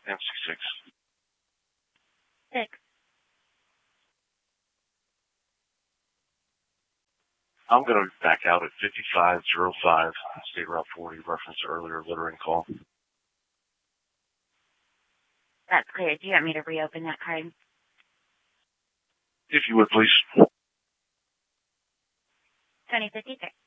MC6. 6. I'm going to back out at 5505, State Route 40, reference to earlier littering call. That's clear. Do you want me to reopen that card? If you would, please. 2053.